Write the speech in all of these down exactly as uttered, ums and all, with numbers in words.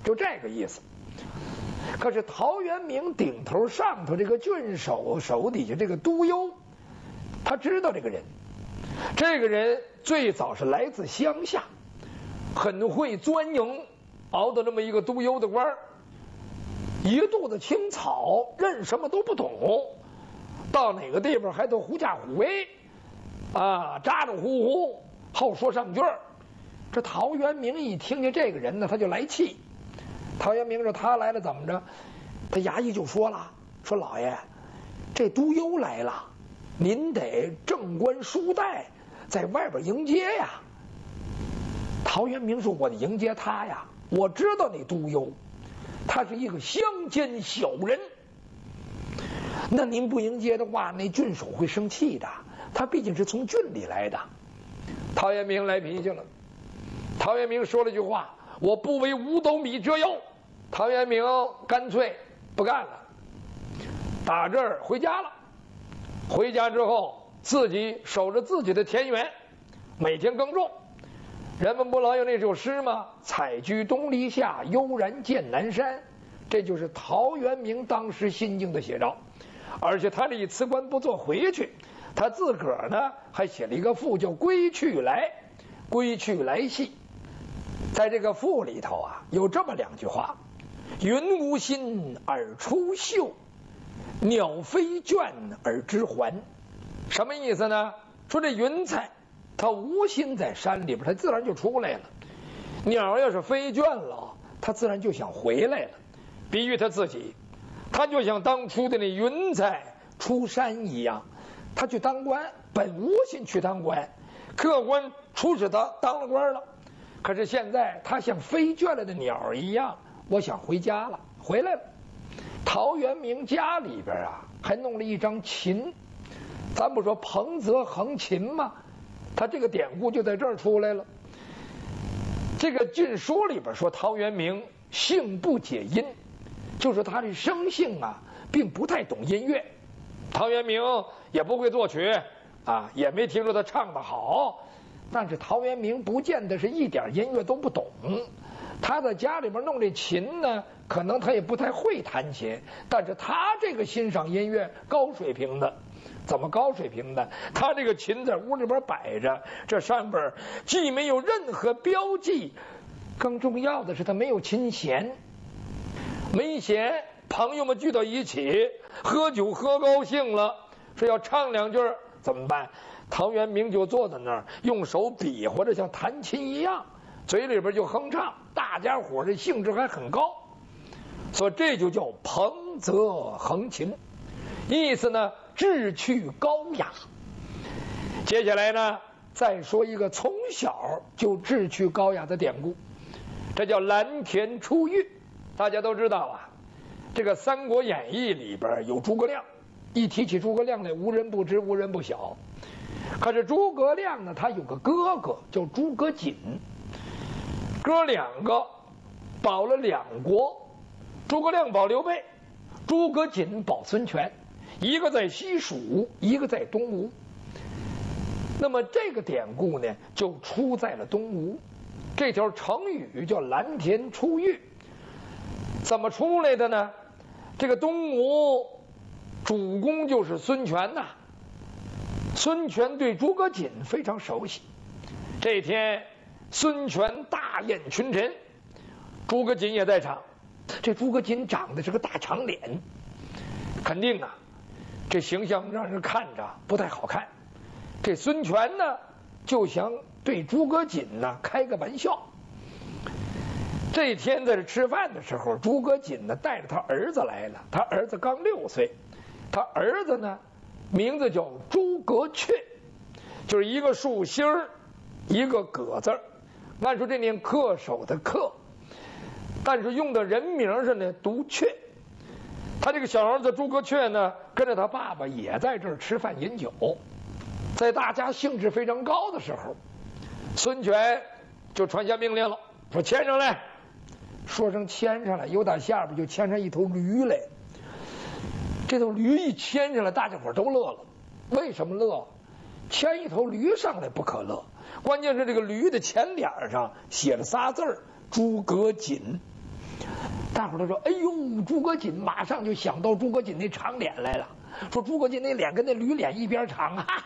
就这个意思。可是陶渊明顶头上头这个郡守手底下这个督邮，他知道这个人，这个人最早是来自乡下，很会钻营，熬到这么一个督邮的官儿，一肚子青草，认什么都不懂，到哪个地方还都狐假虎威啊，咋咋呼呼，好说上句儿。这陶渊明一听见这个人呢，他就来气。陶渊明说他来了怎么着？他衙役就说了，说老爷，这督邮来了，您得正冠书带，在外边迎接呀。陶渊明说我得迎接他呀，我知道那督邮，他是一个乡间小人，那您不迎接的话，那郡守会生气的，他毕竟是从郡里来的。陶渊明来脾气了，陶渊明说了句话，我不为五斗米折腰。陶渊明干脆不干了，打这儿回家了。回家之后，自己守着自己的田园，每天耕种。人们不老有那首诗吗？采菊东篱下，悠然见南山。这就是陶渊明当时心境的写照。而且他这一辞官不做回去，他自个儿呢还写了一个赋叫《归去来》，归去来兮。在这个赋里头啊，有这么两句话：云无心而出岫，鸟飞倦而知还。什么意思呢？说这云彩它无心在山里边，它自然就出来了。鸟要是飞倦了，它自然就想回来了。比喻他自己，他就像当初的那云彩出山一样，他去当官，本无心去当官，客官出使他当了官了。可是现在他像飞倦了的鸟一样，我想回家了，回来了。陶渊明家里边啊，还弄了一张琴，咱不说彭泽横琴吗？他这个典故就在这儿出来了。这个郡书里边说陶渊明性不解音，就是他这生性啊，并不太懂音乐。陶渊明也不会作曲啊，也没听说他唱得好。但是陶渊明不见得是一点音乐都不懂，他在家里边弄这琴呢，可能他也不太会弹琴，但是他这个欣赏音乐高水平的。怎么高水平的？他这个琴在屋里边摆着，这上边既没有任何标记，更重要的是他没有琴弦。没弦，朋友们聚到一起喝酒喝高兴了，说要唱两句怎么办？陶渊明就坐在那儿，用手比划着像弹琴一样，嘴里边就哼唱，大家伙这兴致还很高，所以这就叫彭泽横琴，意思呢志趣高雅。接下来呢，再说一个从小就志趣高雅的典故，这叫蓝田出狱。大家都知道啊，这个《三国演义》里边有诸葛亮，一提起诸葛亮来，无人不知，无人不晓。可是诸葛亮呢，他有个哥哥叫诸葛瑾，哥两个保了两国，诸葛亮保刘备，诸葛瑾保孙权，一个在西蜀，一个在东吴。那么这个典故呢，就出在了东吴。这条成语叫蓝田出狱。怎么出来的呢？这个东吴主公就是孙权呐、啊。孙权对诸葛瑾非常熟悉。这天，孙权大宴群臣，诸葛瑾也在场。这诸葛瑾长得是个大长脸，肯定啊，这形象让人看着不太好看。这孙权呢，就想对诸葛瑾呢开个玩笑。这天在这吃饭的时候，诸葛瑾呢带着他儿子来了，他儿子刚六岁，他儿子呢名字叫诸葛雀，就是一个竖心儿，一个葛字儿，按说这念恪守的恪，但是用的人名上呢读雀。他这个小儿子诸葛雀呢，跟着他爸爸也在这儿吃饭饮酒。在大家兴致非常高的时候，孙权就传下命令了，说牵上来。说声牵上来，由打下边就牵上一头驴来。这头驴一牵上来，大家伙都乐了。为什么乐？牵一头驴上来不可乐，关键是这个驴的前脸上写了仨字儿：诸葛瑾。 大伙儿都说：“哎呦，诸葛瑾！”马上就想到诸葛瑾那长脸来了，说诸葛瑾那脸跟那驴脸一边长啊！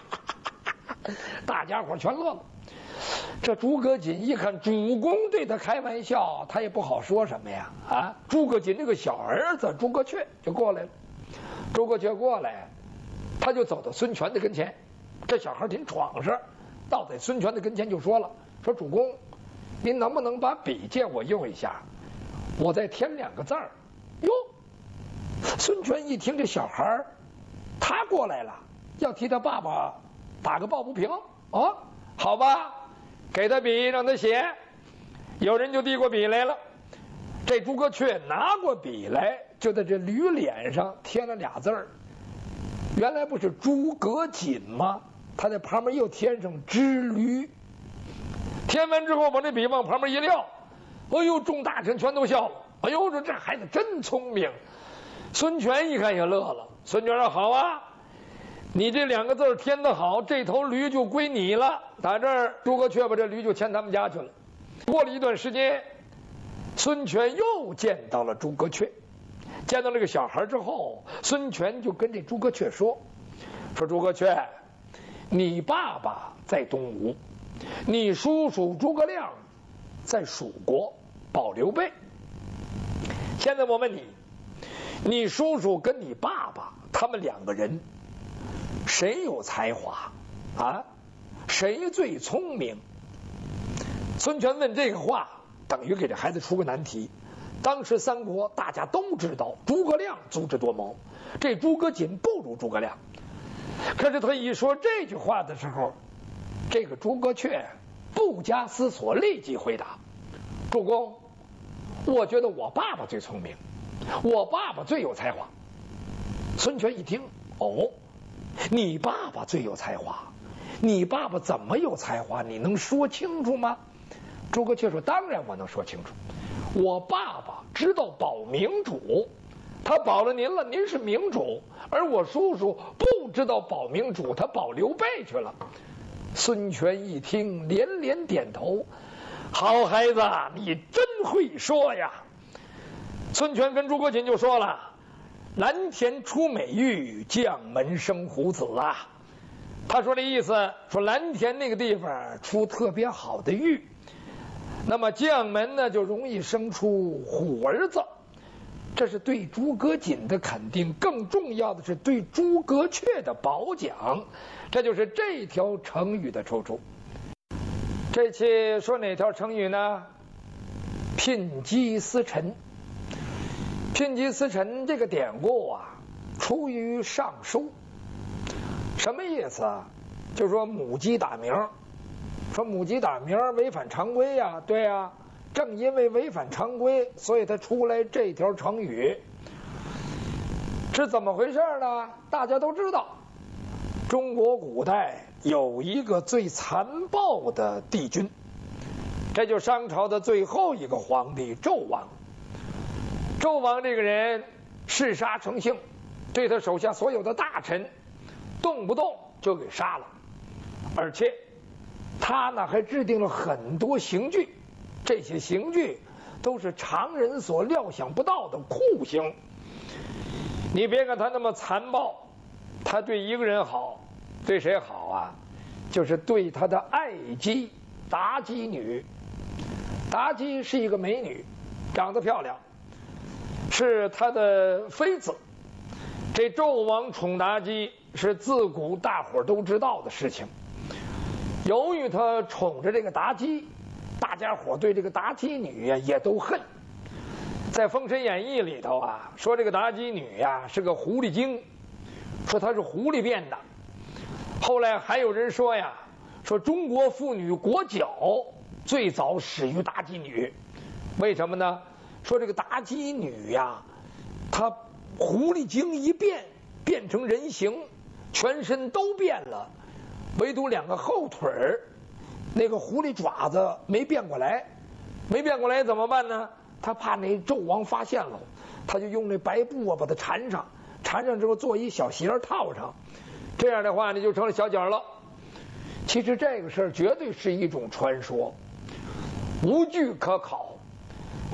大家伙全乐了。这诸葛瑾一看主公对他开玩笑，他也不好说什么呀啊！诸葛瑾这个小儿子诸葛阙就过来了，诸葛阙过来，他就走到孙权的跟前。这小孩挺闯实，到在孙权的跟前就说了：“说主公，您能不能把笔借我用一下？我再添两个字儿。”哟，孙权一听这小孩他过来了，要替他爸爸打个抱不平啊，好吧，给他笔让他写。有人就递过笔来了，这诸葛阙拿过笔来，就在这驴脸上添了俩字儿。原来不是诸葛瑾吗？他在旁边又添上之驴。添完之后，把这笔往旁边一撂，哎呦，众大臣全都笑了。哎呦，说这孩子真聪明。孙权一看也乐了。孙权说：“好啊，你这两个字添得好，这头驴就归你了。”打这儿，诸葛阙把这驴就牵他们家去了。过了一段时间，孙权又见到了诸葛阙。见到这个小孩之后，孙权就跟这诸葛阙说：“说诸葛阙，你爸爸在东吴，你叔叔诸葛亮在蜀国保刘备。现在我问你，你叔叔跟你爸爸他们两个人，谁有才华啊？谁最聪明？”孙权问这个话，等于给这孩子出个难题。当时三国大家都知道诸葛亮足智多谋，这诸葛瑾不如诸葛亮。可是他一说这句话的时候，这个诸葛阙不加思索立即回答：“主公，我觉得我爸爸最聪明，我爸爸最有才华。”孙权一听：“哦，你爸爸最有才华，你爸爸怎么有才华？你能说清楚吗？”诸葛阙说：“当然我能说清楚。我爸爸知道保明主，他保了您了，您是明主；而我叔叔不知道保明主，他保刘备去了。”孙权一听，连连点头：“好孩子，你真会说呀！”孙权跟诸葛瑾就说了：“蓝田出美玉，将门生虎子啊。”他说这意思，说蓝田那个地方出特别好的玉，那么将门呢就容易生出虎儿子。这是对诸葛瑾的肯定，更重要的是对诸葛阙的褒奖。这就是这条成语的出处。这期说哪条成语呢？牝鸡司晨。牝鸡司晨这个典故啊，出于《尚书》。什么意思啊？就说母鸡打鸣，说母鸡打鸣违反常规呀、啊，对呀、啊，正因为违反常规，所以它出来这条成语。是怎么回事呢？大家都知道，中国古代有一个最残暴的帝君，这就是商朝的最后一个皇帝纣王。纣王这个人嗜杀成性，对他手下所有的大臣动不动就给杀了，而且他呢还制定了很多刑具，这些刑具都是常人所料想不到的酷刑。你别看他那么残暴，他对一个人好，对谁好啊？就是对他的爱姬妲己女。妲己是一个美女，长得漂亮，是他的妃子。这纣王宠妲己是自古大伙都知道的事情。由于他宠着这个妲己，大家伙对这个妲己女呀也都恨。在《封神演义》里头啊，说这个妲己女呀是个狐狸精，说她是狐狸变的。后来还有人说呀，说中国妇女裹脚最早始于妲己女。为什么呢？说这个妲己女呀，她狐狸精一变，变成人形，全身都变了，唯独两个后腿儿，那个狐狸爪子没变过来。没变过来怎么办呢？他怕那纣王发现了，他就用那白布啊把它缠上，缠上之后做一小鞋套上，这样的话呢就成了小脚了。其实这个事儿绝对是一种传说，无据可考。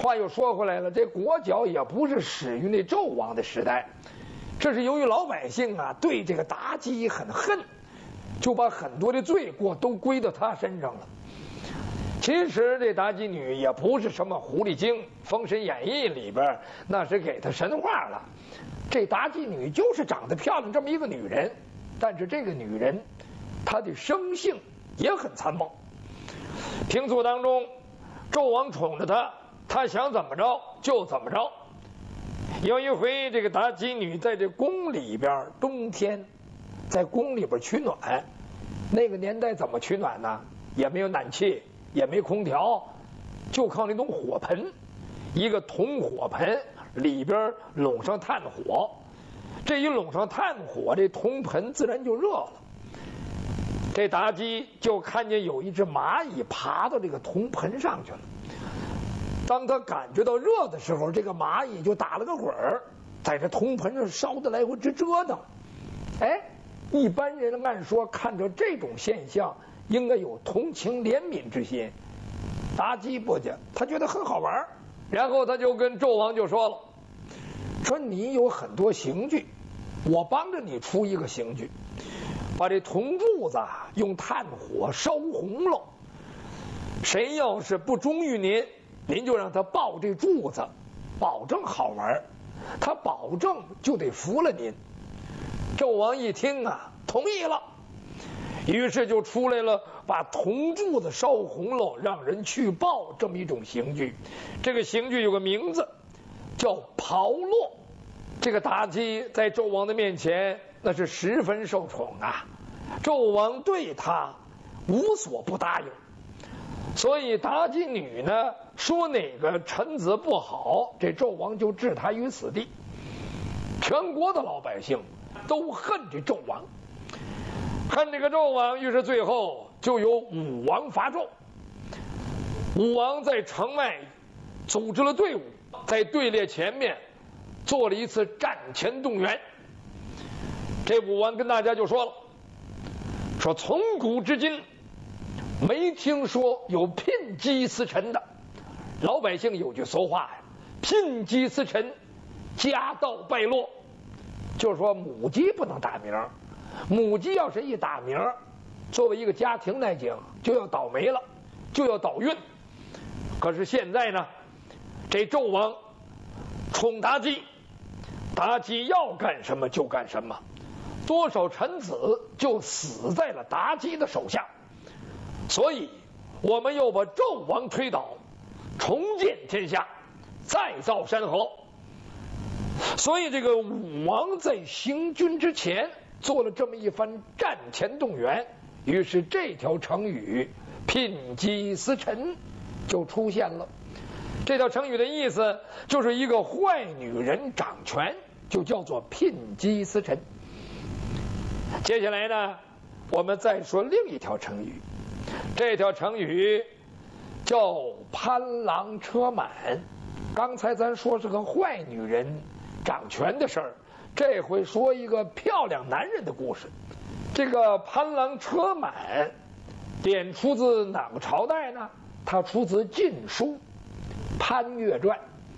话又说回来了，这裹脚也不是始于那纣王的时代，这是由于老百姓啊对这个妲己很恨，就把很多的罪过都归到他身上了。其实这妲己女也不是什么狐狸精，《封神演义》里边那是给她神话了。这妲己女就是长得漂亮这么一个女人，但是这个女人她的生性也很残暴。平素当中，纣王宠着她，她想怎么着就怎么着。有一回，这个妲己女在这宫里边，冬天在宫里边取暖。那个年代怎么取暖呢？也没有暖气，也没空调，就靠那种火盆，一个铜火盆里边拢上炭火，这一拢上炭火，这铜盆自然就热了。这妲己就看见有一只蚂蚁爬到这个铜盆上去了。当他感觉到热的时候，这个蚂蚁就打了个滚儿，在这铜盆上烧得来回直折腾。哎，一般人按说看着这种现象，应该有同情怜悯之心。妲己不讲，他觉得很好玩，然后他就跟纣王就说了，说你有很多刑具，我帮着你出一个刑具，把这铜柱子用炭火烧红了。谁要是不忠于您，您就让他抱这柱子，保证好玩，他保证就得服了您。纣王一听啊，同意了，于是就出来了把铜柱子烧红了，让人去抱这么一种刑具。这个刑具有个名字叫炮烙。这个妲己在纣王的面前那是十分受宠啊，纣王对他无所不答应。所以妲己女呢说哪个臣子不好，这纣王就置他于死地。全国的老百姓都恨这纣王，恨这个纣王，于是最后就由武王伐纣。武王在城外组织了队伍，在队列前面做了一次战前动员。这武王跟大家就说了，说从古至今没听说有牝鸡司晨的。老百姓有句俗话呀，牝鸡司晨，家道败落。就是说母鸡不能打鸣，母鸡要是一打鸣，作为一个家庭来讲就要倒霉了，就要倒运。可是现在呢，这纣王宠妲己，妲己要干什么就干什么，多少臣子就死在了妲己的手下。所以我们要把纣王推倒，重建天下，再造山河。所以这个武王在行军之前做了这么一番战前动员，于是这条成语牝鸡司晨就出现了。这条成语的意思就是一个坏女人掌权，就叫做牝鸡司晨。接下来呢，我们再说另一条成语，这条成语叫攀狼车满。刚才咱说是个坏女人掌权的事儿，这回说一个漂亮男人的故事。这个攀狼车满典出自哪个朝代呢？它出自《晋书·潘岳传》。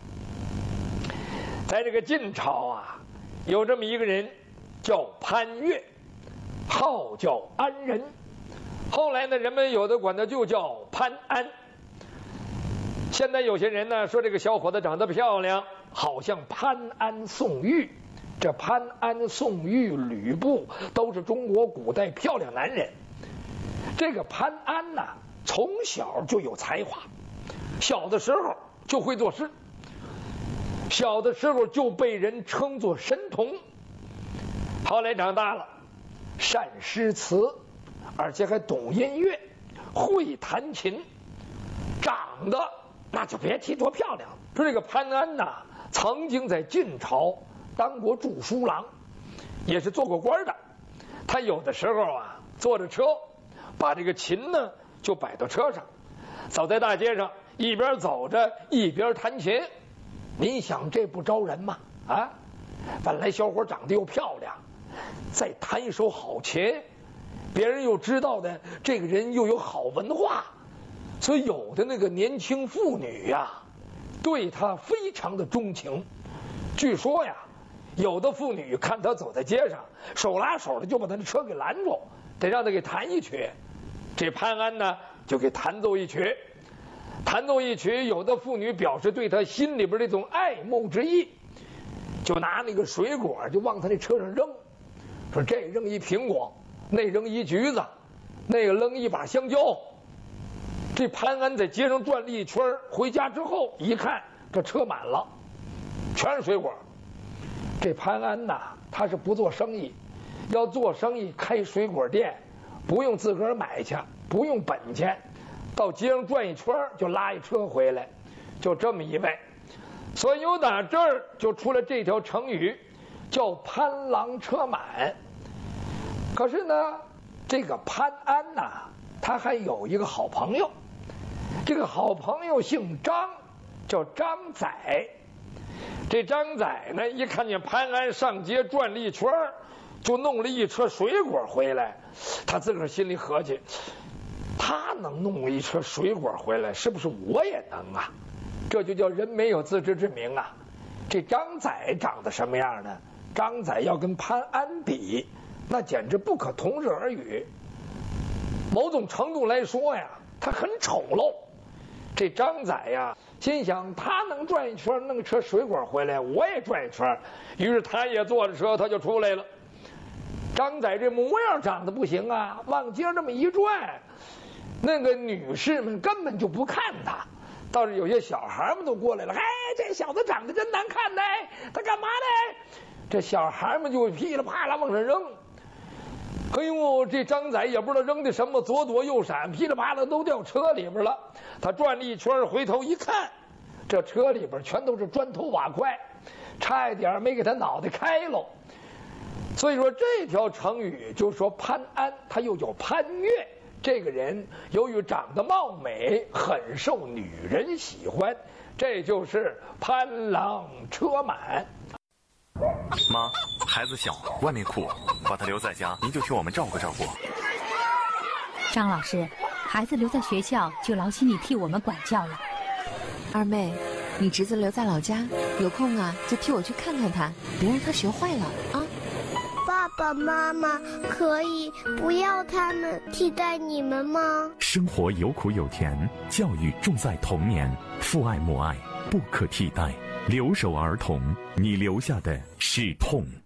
在这个晋朝啊，有这么一个人叫潘岳，号叫安仁。后来呢，人们有的管他就叫潘安。现在有些人呢说这个小伙子长得漂亮，好像潘安、宋玉。这潘安、宋玉、吕布都是中国古代漂亮男人。这个潘安呢，从小就有才华，小的时候就会作诗，小的时候就被人称作神童。后来长大了，善诗词，而且还懂音乐，会弹琴，长得那就别提多漂亮了。说这个潘安呐，曾经在晋朝当过著书郎，也是做过官的。他有的时候啊，坐着车，把这个琴呢就摆到车上，走在大街上，一边走着一边弹琴。您想这不招人吗？啊，本来小伙长得又漂亮，再弹一手好琴，别人又知道的这个人又有好文化，所以有的那个年轻妇女呀、啊， 对他非常的钟情。据说呀，有的妇女看他走在街上，手拉手的就把他的车给拦住，得让他给弹一曲。这潘安呢，就给弹奏一曲。弹奏一曲，有的妇女表示对他心里边这种爱慕之意，就拿那个水果就往他那车上扔，说这扔一苹果，那扔一橘子，那个扔一把香蕉。这潘安在街上转了一圈，回家之后一看，这车满了，全是水果。这潘安呐，他是不做生意，要做生意开水果店，不用自个儿买去，不用本钱，到街上转一圈就拉一车回来，就这么一位。所以由打这儿就出了这条成语，叫潘郎车满。可是呢，这个潘安呐，他还有一个好朋友，这个好朋友姓张，叫张载。这张载呢，一看见潘安上街转了一圈，就弄了一车水果回来，他自个儿心里合计，他能弄一车水果回来，是不是我也能啊？这就叫人没有自知之明啊！这张载长得什么样呢？张载要跟潘安比，那简直不可同日而语。某种程度来说呀，他很丑陋。这张载呀，心想他能转一圈弄车水果回来，我也转一圈。于是他也坐着车，他就出来了。张载这模样长得不行啊，往街上这么一转，那个女士们根本就不看他，倒是有些小孩们都过来了，哎，这小子长得真难看呢，他干嘛呢？这小孩们就噼里啪啦往上扔。哎呦，这张载也不知道扔的什么，左躲右闪，噼里啪啦都掉车里边了。他转了一圈，回头一看，这车里边全都是砖头瓦块，差一点没给他脑袋开喽。所以说这条成语就说潘安，他又叫潘岳，这个人由于长得貌美，很受女人喜欢，这就是潘郎车满。 妈，孩子小，外面酷，把他留在家，您就替我们照顾照顾。 张老师，孩子留在学校就劳心你替我们管教了。 二妹，你侄子留在老家，有空啊就替我去看看他，别让他学坏了啊。 爸爸妈妈可以不要他们替代你们吗？ 生活有苦有甜，教育重在童年，父爱母爱不可替代。留守儿童，你留下的是痛。